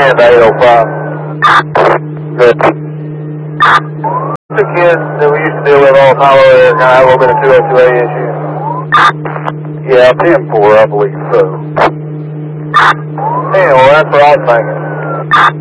10 to 805. Good. Two kids that we used to deal with all the time over there, kind of have a little bit of 202A issues. Yeah, 10-4, I believe so. Anyway, that's what I was thinking.